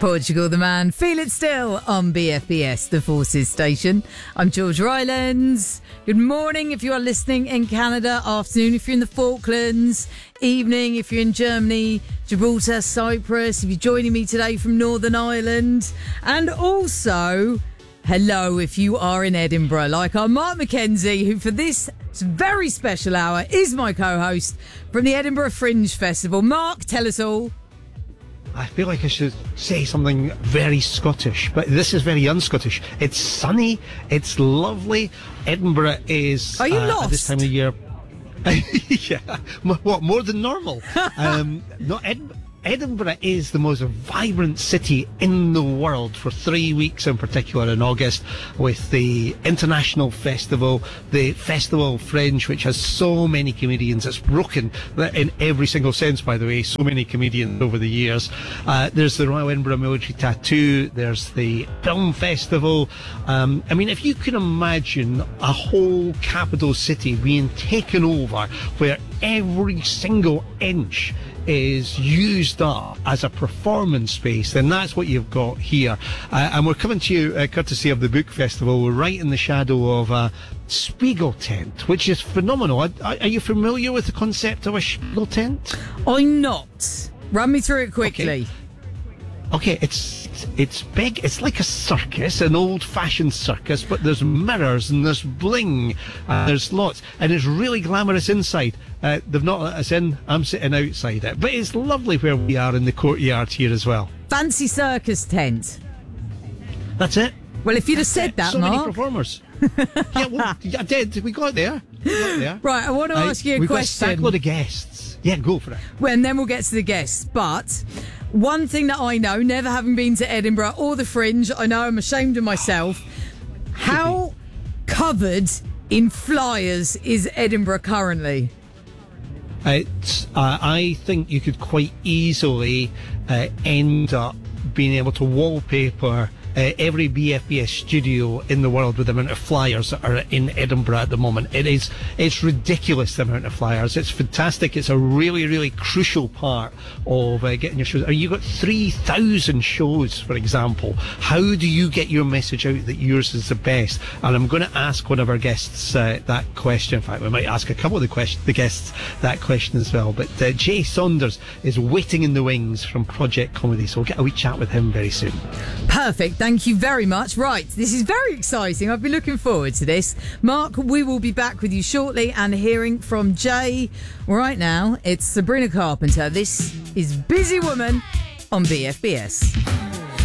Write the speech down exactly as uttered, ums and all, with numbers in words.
Portugal the Man, Feel It Still on B F B S, the Forces station. I'm Georgia Islands. Good morning if you are listening in Canada, afternoon if you're in the Falklands, evening if you're in Germany, Gibraltar, Cyprus, if you're joining me today from Northern Ireland, and also hello if you are in Edinburgh, like our Mark McKenzie, who for this very special hour is my co-host from the Edinburgh Fringe Festival. Mark, tell us all. I feel like I should say something very Scottish, but this is very un-Scottish. It's sunny, it's lovely. Edinburgh is... Are you uh, lost? At this time of year... yeah. What, more than normal? um, no, Ed- Edinburgh is the most vibrant city in the world for three weeks in particular in August, with the International Festival, the Festival Fringe, which has so many comedians. It's broken in every single sense, by the way, so many comedians over the years. Uh, there's the Royal Edinburgh Military Tattoo, there's the Film Festival. Um, I mean, if you can imagine a whole capital city being taken over where every single inch is used up as a performance space, then that's what you've got here. Uh, and we're coming to you uh, courtesy of the Book Festival. We're right in the shadow of a Spiegel tent, which is phenomenal. Are, are you familiar with the concept of a Spiegel tent? I'm not. Run me through it quickly. Okay. Okay, it's it's big. It's like a circus, an old-fashioned circus, but there's mirrors and there's bling, and there's lots, and it's really glamorous inside. Uh, they've not let us in. I'm sitting outside it, but it's lovely where we are in the courtyard here as well. Fancy circus tent. That's it. Well, if you'd have That's said it. that, so Mark. many performers. yeah, well, I did. We got there. We got there. Right, I want to I, ask you a we've question. We've got a stack of guests. Yeah, go for it. Well, and then we'll get to the guests. But one thing that I know, never having been to Edinburgh or the Fringe, I know I'm ashamed of myself. How covered in flyers is Edinburgh currently? It's, uh, I think you could quite easily uh, end up being able to wallpaper Uh, every B F B S studio in the world with the amount of flyers that are in Edinburgh at the moment. It is, it's ridiculous, the amount of flyers. It's fantastic. It's a really, really crucial part of uh, getting your shows. I mean, you've got three thousand shows, for example. How do you get your message out that yours is the best? And I'm going to ask one of our guests uh, that question. In fact, we might ask a couple of the, question, the guests that question as well. But uh, Jay Saunders is waiting in the wings from Project Comedy, so we'll get a wee chat with him very soon. Perfect. Thank you very much. Right, this is very exciting. I've been looking forward to this. Mark, we will be back with you shortly and hearing from Jay. Right now, it's Sabrina Carpenter. This is Busy Woman on B F B S.